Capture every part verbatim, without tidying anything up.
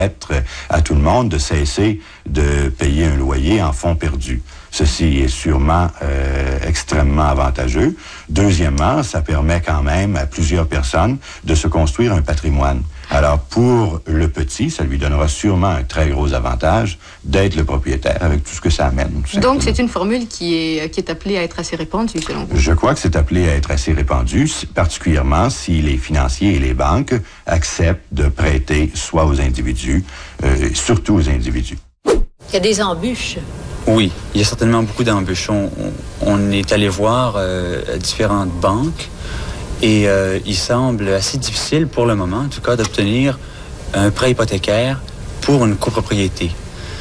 à tout le monde de cesser de payer un loyer en fonds perdus. Ceci est sûrement euh, extrêmement avantageux. Deuxièmement, ça permet quand même à plusieurs personnes de se construire un patrimoine. Alors, pour le petit, ça lui donnera sûrement un très gros avantage d'être le propriétaire avec tout ce que ça amène. Donc, c'est une formule qui est, qui est appelée à être assez répandue, selon vous? Je crois que c'est appelé à être assez répandu, particulièrement si les financiers et les banques acceptent de prêter soit aux individus, euh, surtout aux individus. Il y a des embûches. Oui, il y a certainement beaucoup d'embûches. On, on est allé voir euh, différentes banques et euh, il semble assez difficile pour le moment, en tout cas, d'obtenir un prêt hypothécaire pour une copropriété.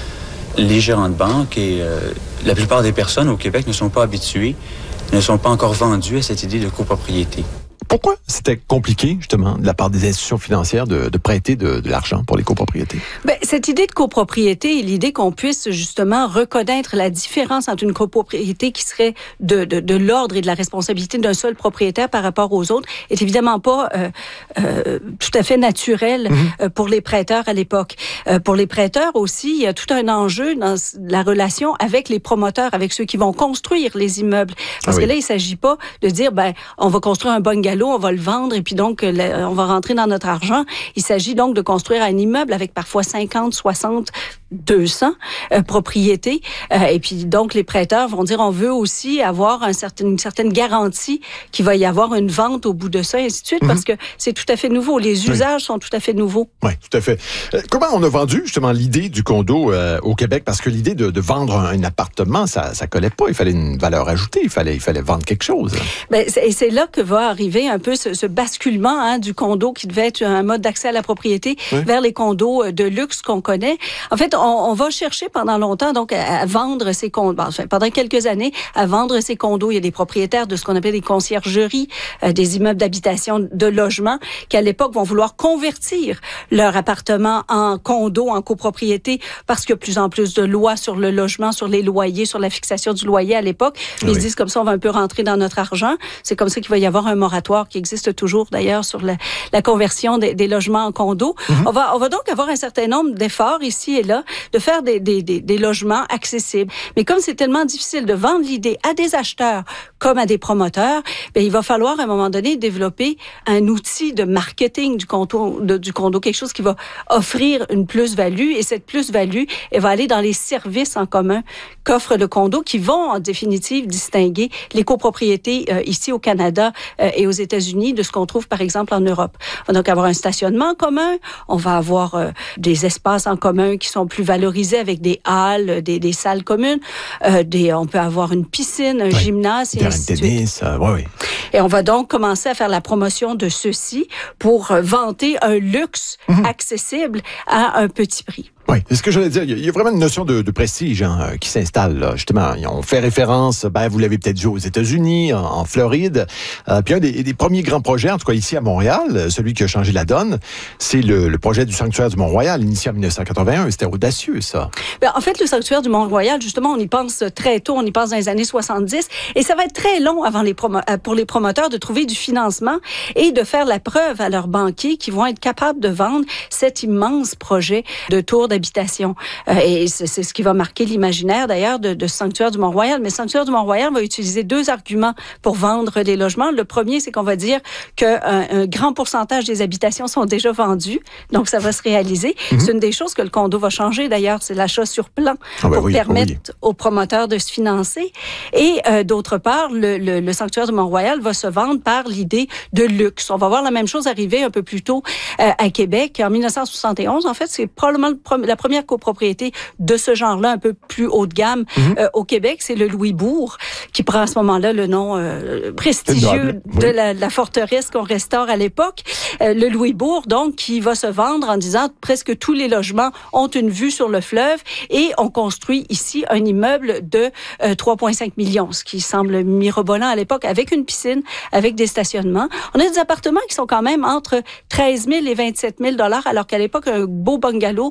Les gérants de banque et euh, la plupart des personnes au Québec ne sont pas habitués, ne sont pas encore vendus à cette idée de copropriété. Pourquoi c'était compliqué, justement, de la part des institutions financières de, de prêter de, de l'argent pour les copropriétés? Bien, cette idée de copropriété et l'idée qu'on puisse, justement, reconnaître la différence entre une copropriété qui serait de, de, de l'ordre et de la responsabilité d'un seul propriétaire par rapport aux autres est évidemment pas euh, euh, tout à fait naturelle mm-hmm. euh, pour les prêteurs à l'époque. Euh, pour les prêteurs aussi, il y a tout un enjeu dans la relation avec les promoteurs, avec ceux qui vont construire les immeubles. Parce ah oui. que là, il s'agit pas de dire, ben, on va construire un bungalow, on va le vendre et puis donc on va rentrer dans notre argent. Il s'agit donc de construire un immeuble avec parfois cinquante, soixante, deux cents euh, propriétés. Euh, et puis donc les prêteurs vont dire on veut aussi avoir un certain, une certaine garantie qu'il va y avoir une vente au bout de ça et ainsi de suite mm-hmm. parce que c'est tout à fait nouveau. Les usages oui. sont tout à fait nouveaux. Oui, tout à fait. Euh, comment on a vendu justement l'idée du condo euh, au Québec? Parce que l'idée de, de vendre un appartement, ça ça collait pas. Il fallait une valeur ajoutée. Il fallait il fallait vendre quelque chose. Ben, c'est, et c'est là que va arriver un peu ce, ce basculement hein, du condo qui devait être un mode d'accès à la propriété oui. vers les condos de luxe qu'on connaît. En fait, on, on va chercher pendant longtemps donc à, à vendre ces condos. Enfin, pendant quelques années, à vendre ces condos. Il y a des propriétaires de ce qu'on appelle des conciergeries, euh, des immeubles d'habitation de logement, qui à l'époque vont vouloir convertir leur appartement en condo, en copropriété, parce qu'il y a de plus en plus de lois sur le logement, sur les loyers, sur la fixation du loyer à l'époque. Ils oui. se disent comme ça, on va un peu rentrer dans notre argent. C'est comme ça qu'il va y avoir un moratoire qui existe toujours d'ailleurs sur la, la conversion des, des logements en condos. Mm-hmm. On va, on va donc avoir un certain nombre d'efforts ici et là de faire des, des, des, des logements accessibles. Mais comme c'est tellement difficile de vendre l'idée à des acheteurs comme à des promoteurs, bien, il va falloir à un moment donné développer un outil de marketing du condo, de, du condo, quelque chose qui va offrir une plus-value et cette plus-value, elle va aller dans les services en commun qu'offre le condo qui vont en définitive distinguer les copropriétés euh, ici au Canada euh, et aux États-Unis de ce qu'on trouve par exemple en Europe. On va donc avoir un stationnement en commun, on va avoir euh, des espaces en commun qui sont plus valorisés avec des halles, des, des salles communes, euh, des, on peut avoir une piscine, un oui. gymnase et ainsi de suite. Tennis, euh, oui, oui. Et on va donc commencer à faire la promotion de ceci pour euh, vanter un luxe mm-hmm. accessible à un petit prix. Oui, c'est ce que j'allais dire. Il y a vraiment une notion de, de prestige hein, qui s'installe. Là. Justement, on fait référence, ben, vous l'avez peut-être vu aux États-Unis, en, en Floride. Euh, puis un des, des premiers grands projets, en tout cas ici à Montréal, celui qui a changé la donne, c'est le, le projet du Sanctuaire du Mont-Royal, initié en dix-neuf cent quatre-vingt-un. C'était audacieux, ça. Ben, en fait, le Sanctuaire du Mont-Royal, justement, on y pense très tôt, on y pense dans les années soixante-dix, et ça va être très long avant les promo- pour les promoteurs de trouver du financement et de faire la preuve à leurs banquiers qui vont être capables de vendre cet immense projet de tour d'habitation. Euh, et c'est, c'est ce qui va marquer l'imaginaire, d'ailleurs, de, de Sanctuaire du Mont-Royal. Mais Sanctuaire du Mont-Royal va utiliser deux arguments pour vendre des logements. Le premier, c'est qu'on va dire qu'un un grand pourcentage des habitations sont déjà vendues, donc ça va se réaliser. Mm-hmm. C'est une des choses que le condo va changer, d'ailleurs, c'est l'achat sur plan ah ben pour oui, permettre oui. aux promoteurs de se financer. Et euh, d'autre part, le, le, le Sanctuaire du Mont-Royal va se vendre par l'idée de luxe. On va voir la même chose arriver un peu plus tôt euh, à Québec. En dix-neuf cent soixante et onze, en fait, c'est probablement le, la première copropriété de ce genre-là, un peu plus haut de gamme mm-hmm. euh, au Québec. C'est le Louisbourg, qui prend à ce moment-là le nom euh, prestigieux oui. de la, la forteresse qu'on restaure à l'époque. Euh, le Louisbourg, donc, qui va se vendre en disant presque tous les logements ont une vue sur le fleuve et on construit ici un immeuble de euh, trois virgule cinq millions, ce qui semble mirobolant à l'époque, avec une piscine, avec des stationnements. On a des appartements qui sont quand même entre treize mille et vingt-sept mille dollars, alors qu'à l'époque, un beau bungalow coûte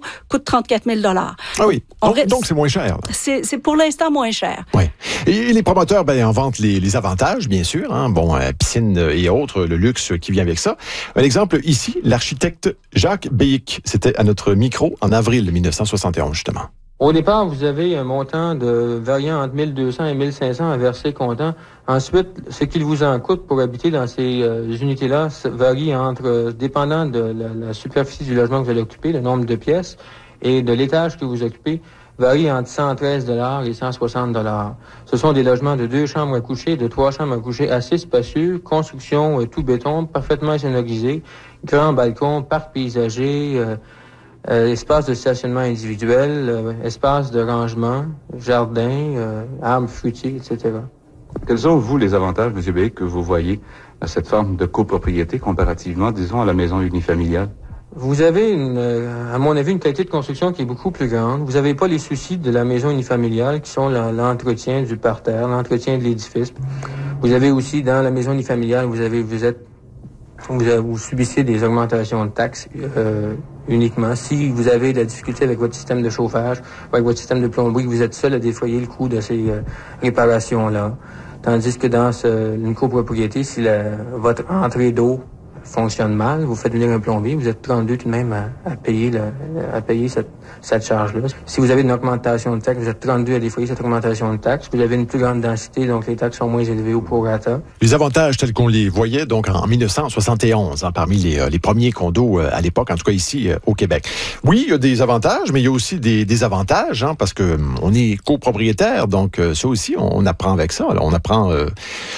trente-quatre mille dollars. Ah oui, donc, reste... donc c'est moins cher. C'est, c'est pour l'instant moins cher. Oui. Et les promoteurs, ben, en vantent les, les avantages, bien sûr. Hein. Bon, euh, piscine et autres, le luxe qui vient avec ça. Un exemple ici, l'architecte Jacques Béhic. C'était à notre micro en avril mille neuf cent soixante et onze, justement. Au départ, vous avez un montant de variant entre mille deux cents et mille cinq cents à verser comptant. Ensuite, ce qu'il vous en coûte pour habiter dans ces euh, unités-là varie entre, euh, dépendant de la, la superficie du logement que vous allez occuper, le nombre de pièces, et de l'étage que vous occupez, varie entre cent treize dollars et cent soixante dollars. Ce sont des logements de deux chambres à coucher, de trois chambres à coucher assez spacieux, construction euh, tout béton, parfaitement sonorisé, grand balcon, parc paysager, euh, Euh, espace de stationnement individuel, euh, espace de rangement, jardin, euh, arbres fruitiers, et cetera. Quels sont, vous, les avantages, M. Béhic, que vous voyez à cette forme de copropriété comparativement, disons, à la maison unifamiliale? Vous avez, une, euh, à mon avis, une qualité de construction qui est beaucoup plus grande. Vous n'avez pas les soucis de la maison unifamiliale, qui sont la, l'entretien du parterre, l'entretien de l'édifice. Vous avez aussi, dans la maison unifamiliale, vous avez, vous êtes Vous, avez, vous subissez des augmentations de taxes euh, uniquement. Si vous avez de la difficulté avec votre système de chauffage, avec votre système de plomberie, vous êtes seul à défoyer le coût de ces euh, réparations-là. Tandis que dans ce, une copropriété, si la, votre entrée d'eau fonctionne mal, vous faites venir un plombier, vous êtes trente-deux tout de même à, à payer, le, à payer cette, cette charge-là. Si vous avez une augmentation de taxes, vous êtes trente-deux à défoyer cette augmentation de taxes. Vous avez une plus grande densité, donc les taxes sont moins élevées au prorata. Les avantages tels qu'on les voyait donc en mille neuf cent soixante et onze, hein, parmi les, les premiers condos euh, à l'époque, en tout cas ici euh, au Québec. Oui, il y a des avantages, mais il y a aussi des désavantages, hein, parce que on est copropriétaire, donc euh, ça aussi, on, on apprend avec ça. Là, on apprend... Euh,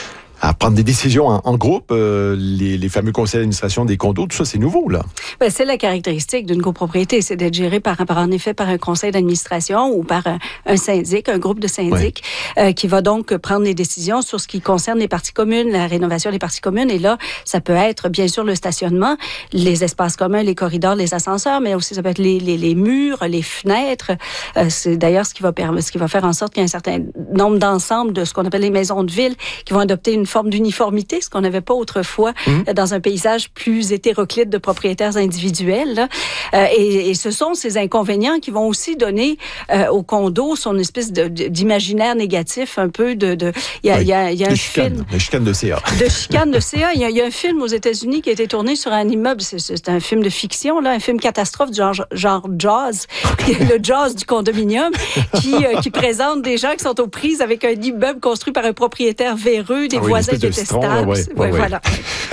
à prendre des décisions en, en groupe, euh, les, les fameux conseils d'administration des condos, tout ça, c'est nouveau, là. Ben, c'est la caractéristique d'une copropriété, c'est d'être géré par, par, en effet, par un conseil d'administration ou par un, un syndic, un groupe de syndics, ouais. euh, qui va donc prendre des décisions sur ce qui concerne les parties communes, la rénovation des parties communes. Et là, ça peut être, bien sûr, le stationnement, les espaces communs, les corridors, les ascenseurs, mais aussi ça peut être les, les, les murs, les fenêtres. Euh, c'est d'ailleurs ce qui va permettre, ce qui va faire en sorte qu'il y ait un certain nombre d'ensembles de ce qu'on appelle les maisons de ville qui vont adopter une forme d'uniformité, ce qu'on n'avait pas autrefois mmh. dans un paysage plus hétéroclite de propriétaires individuels. Là. Euh, et, et ce sont ces inconvénients qui vont aussi donner euh, au condo son espèce de, de, d'imaginaire négatif, un peu de... de il y a, oui. y a, y a un chicane, film... De chicane de C A. De chicane de C A. Il y a, il y a un film aux États-Unis qui a été tourné sur un immeuble. C'est, c'est un film de fiction, là, un film catastrophe du genre, genre Jaws, okay. le Jaws du condominium, qui, euh, qui présente des gens qui sont aux prises avec un immeuble construit par un propriétaire véreux, des ah oui, voisins détestables. Citron, ouais, ouais, ouais. Voilà.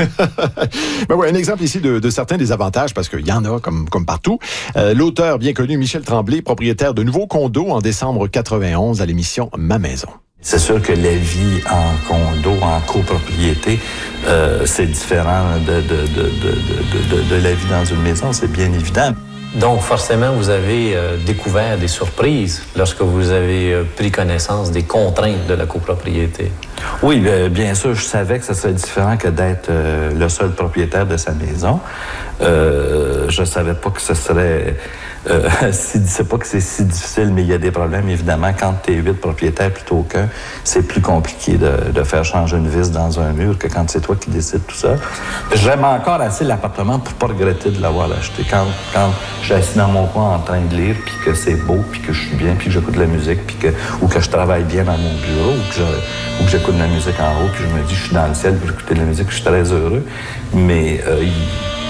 ben ouais, un exemple ici de, de certains des avantages, parce qu'il y en a comme, comme partout. Euh, l'auteur bien connu, Michel Tremblay, propriétaire de nouveaux condos en décembre quatre-vingt-onze à l'émission Ma Maison. C'est sûr que la vie en condo, en copropriété, euh, c'est différent de, de, de, de, de, de, de la vie dans une maison, c'est bien évident. Donc, forcément, vous avez euh, découvert des surprises lorsque vous avez euh, pris connaissance des contraintes de la copropriété. Oui, euh, bien sûr, je savais que ce serait différent que d'être euh, le seul propriétaire de sa maison. Euh, je savais pas que ce serait... Euh, c'est pas que c'est si difficile, mais il y a des problèmes, évidemment. Quand tu es huit propriétaires plutôt qu'un, c'est plus compliqué de, de faire changer une vis dans un mur que quand c'est toi qui décides tout ça. J'aime encore assez l'appartement pour pas regretter de l'avoir acheté. Quand, quand je suis assis dans mon coin en train de lire, puis que c'est beau, puis que je suis bien, puis que j'écoute de la musique, puis que, ou que je travaille bien dans mon bureau, ou que, je, ou que j'écoute de la musique en haut, puis je me dis je suis dans le ciel, puis j'écoute de la musique, je suis très heureux. Mais... Euh, il,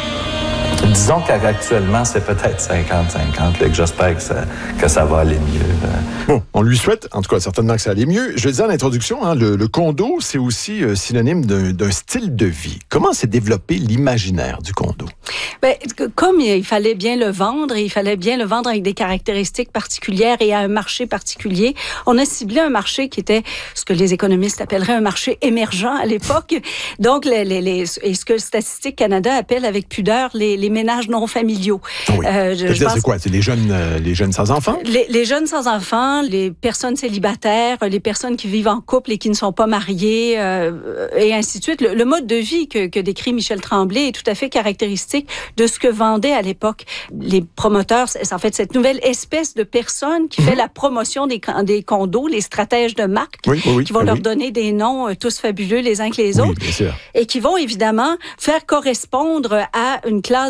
Disons qu'actuellement, c'est peut-être cinquante cinquante, que j'espère que ça, que ça va aller mieux. Bon, on lui souhaite, en tout cas, certainement que ça allait mieux. Je le disais en introduction, hein, le, le condo, c'est aussi euh, synonyme d'un, d'un style de vie. Comment s'est développé l'imaginaire du condo? Ben, comme il fallait bien le vendre, et il fallait bien le vendre avec des caractéristiques particulières et à un marché particulier, on a ciblé un marché qui était ce que les économistes appelleraient un marché émergent à l'époque. Donc, les, les, les, et ce que Statistique Canada appelle avec pudeur les, les ménages non familiaux. Oui. Euh, je, je pense, c'est quoi? C'est les jeunes, euh, les jeunes sans enfants? Les, les jeunes sans enfants, les personnes célibataires, les personnes qui vivent en couple et qui ne sont pas mariées, euh, et ainsi de suite. Le, le mode de vie que, que décrit Michel Tremblay est tout à fait caractéristique de ce que vendaient à l'époque les promoteurs. C'est en fait cette nouvelle espèce de personne qui mmh. fait la promotion des, des condos, les stratèges de marque, oui, oui, oui, qui vont oui, leur oui. donner des noms euh, tous fabuleux les uns que les oui, autres, bien sûr. et qui vont évidemment faire correspondre à une classe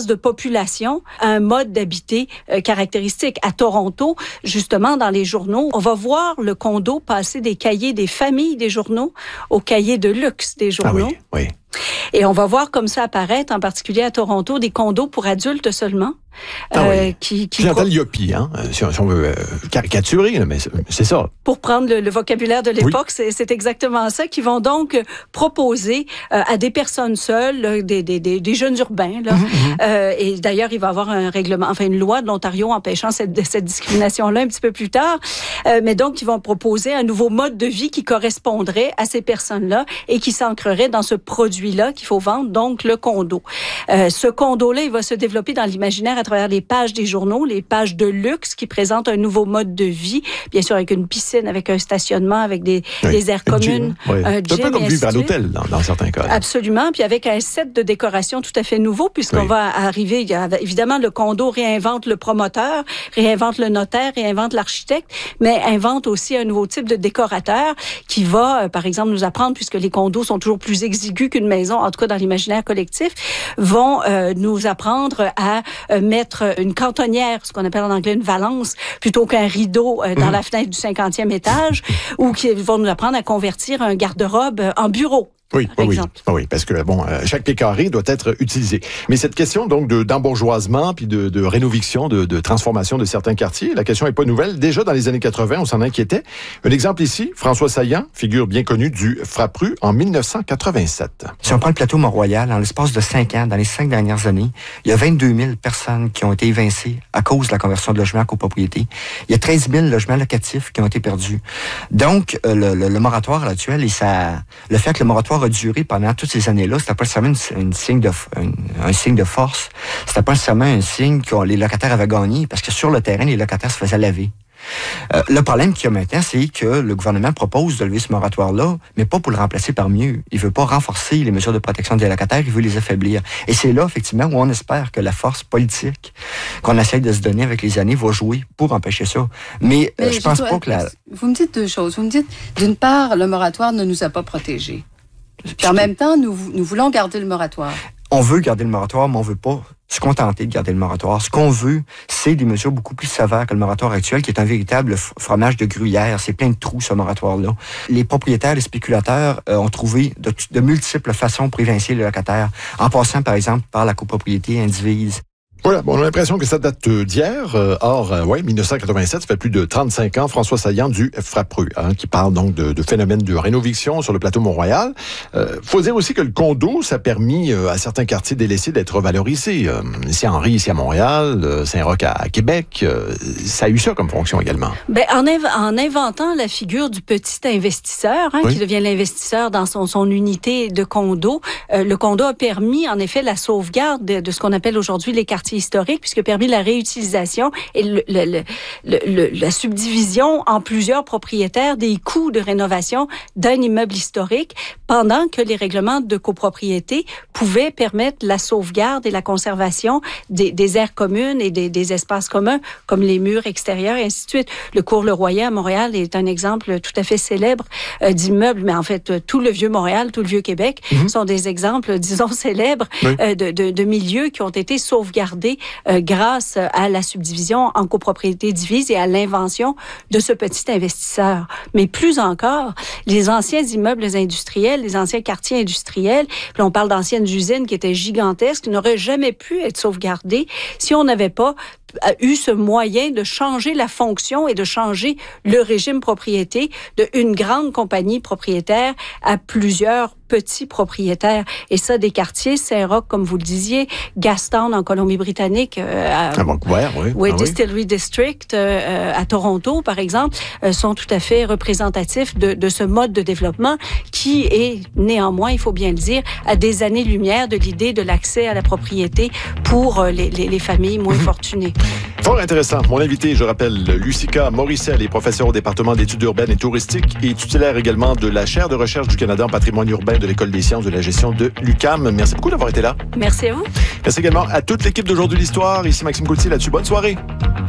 de population à un mode d'habiter euh, caractéristique. À Toronto, justement, dans les journaux, on va voir le condo passer des cahiers des familles des journaux aux cahiers de luxe des journaux. Ah oui, oui. Et on va voir comme ça apparaître, en particulier à Toronto, des condos pour adultes seulement. Ah euh, oui. qui, qui J'entends pro... Yopi, hein, si on, si on veut euh, caricaturer, mais c'est ça. Pour prendre le, le vocabulaire de l'époque, oui. c'est exactement ça, qui vont donc proposer euh, à des personnes seules, là, des, des, des, des jeunes urbains. Là, mm-hmm. euh, et d'ailleurs, il va y avoir un règlement, enfin une loi de l'Ontario empêchant cette, cette discrimination-là un petit peu plus tard. Euh, mais donc, ils vont proposer un nouveau mode de vie qui correspondrait à ces personnes-là et qui s'ancrerait dans ce produit-là qu'il faut vendre, donc le condo. Euh, ce condo-là, il va se développer dans l'imaginaire à travers les pages des journaux, les pages de luxe qui présentent un nouveau mode de vie, bien sûr avec une piscine, avec un stationnement, avec des, oui. des aires communes, un gym, oui. un gym. C'est un peu comme vivre à l'hôtel dans, dans certains cas. Absolument, puis avec un set de décoration tout à fait nouveau, puisqu'on oui. va arriver, il y a, évidemment, le condo réinvente le promoteur, réinvente le notaire, réinvente l'architecte, mais invente aussi un nouveau type de décorateur qui va, euh, par exemple, nous apprendre, puisque les condos sont toujours plus exigus qu'une maison, en tout cas dans l'imaginaire collectif, vont euh, nous apprendre à euh, mettre une cantonnière, ce qu'on appelle en anglais une valance, plutôt qu'un rideau euh, dans mmh. la fenêtre du cinquantième étage, ou qui vont nous apprendre à convertir un garde-robe en bureau. Oui, oui, oui, parce que bon, euh, chaque pied carré doit être utilisé. Mais cette question donc de d'embourgeoisement puis de, de rénoviction, de, de transformation de certains quartiers, la question est pas nouvelle. Déjà dans les années quatre-vingt, on s'en inquiétait. Un exemple ici, François Saillant, figure bien connue du Frappru en mille neuf cent quatre-vingt-sept. Si on prend le plateau Mont-Royal, en l'espace de cinq ans, dans les cinq dernières années, il y a vingt-deux mille personnes qui ont été évincées à cause de la conversion de logements en copropriété. Il y a treize mille logements locatifs qui ont été perdus. Donc, euh, le, le, le moratoire actuel et ça, le fait que le moratoire a duré pendant toutes ces années-là, c'était pas nécessairement une, une signe de, une, un signe de force. C'était pas nécessairement un signe que les locataires avaient gagné, parce que sur le terrain, les locataires se faisaient laver. Euh, le problème qu'il y a maintenant, c'est que le gouvernement propose de lever ce moratoire-là, mais pas pour le remplacer par mieux. Il veut pas renforcer les mesures de protection des locataires, il veut les affaiblir. Et c'est là, effectivement, où on espère que la force politique qu'on essaye de se donner avec les années va jouer pour empêcher ça. Mais, mais euh, je pense pas que la... Vous me dites deux choses. Vous me dites, d'une part, le moratoire ne nous a pas protégés. Puis en même temps, nous, nous voulons garder le moratoire. On veut garder le moratoire, mais on veut pas se contenter de garder le moratoire. Ce qu'on veut, c'est des mesures beaucoup plus sévères que le moratoire actuel, qui est un véritable fromage de gruyère. C'est plein de trous, ce moratoire-là. Les propriétaires, les spéculateurs euh, ont trouvé de, de multiples façons pour évincer les locataires, en passant, par exemple, par la copropriété indivise. Voilà, bon, on a l'impression que ça date d'hier. Euh, or, euh, ouais, mille neuf cent quatre-vingt-sept, ça fait plus de trente-cinq ans. François Saillant du Frappru, hein, qui parle donc de, de phénomène de rénoviction sur le plateau Mont-Royal. Euh, faut dire aussi que le condo, ça a permis euh, à certains quartiers délaissés d'être valorisés. Euh, ici à Henry, ici à Montréal, euh, Saint-Roch à, à Québec, euh, ça a eu ça comme fonction également. Ben, en, inv- en inventant la figure du petit investisseur, hein, oui. qui devient l'investisseur dans son, son unité de condo, euh, le condo a permis en effet la sauvegarde de, de ce qu'on appelle aujourd'hui les quartiers historique, puisque permis la réutilisation et le, le, le, le, la subdivision en plusieurs propriétaires des coûts de rénovation d'un immeuble historique, pendant que les règlements de copropriété pouvaient permettre la sauvegarde et la conservation des, des aires communes et des, des espaces communs, comme les murs extérieurs et ainsi de suite. Le cours Leroyer à Montréal est un exemple tout à fait célèbre euh, d'immeuble, mais en fait, euh, tout le Vieux-Montréal, tout le Vieux-Québec mm-hmm. sont des exemples, disons, célèbres oui. euh, de, de, de milieux qui ont été sauvegardés Euh, grâce à la subdivision en copropriété divise et à l'invention de ce petit investisseur. Mais plus encore, les anciens immeubles industriels, les anciens quartiers industriels, puis on parle d'anciennes usines qui étaient gigantesques, qui n'auraient jamais pu être sauvegardées si on n'avait pas a eu ce moyen de changer la fonction et de changer le régime propriété d'une grande compagnie propriétaire à plusieurs petits propriétaires. Et ça, des quartiers, Saint-Roch, comme vous le disiez, Gastown en Colombie-Britannique, euh, à, à Vancouver, oui. oui, ah, Distillery oui. District, euh, à Toronto, par exemple, euh, sont tout à fait représentatifs de, de ce mode de développement qui est, néanmoins, il faut bien le dire, à des années-lumière de l'idée de l'accès à la propriété pour euh, les, les, les familles moins fortunées. Fort intéressant. Mon invité, je rappelle, Lucika Morissel, est professeur au département d'études urbaines et touristiques et titulaire également de la chaire de recherche du Canada en patrimoine urbain de l'École des sciences de la gestion de l'U Q A M. Merci beaucoup d'avoir été là. Merci à vous. Merci également à toute l'équipe d'Aujourd'hui l'Histoire. Ici Maxime Gauthier là-dessus. Bonne soirée.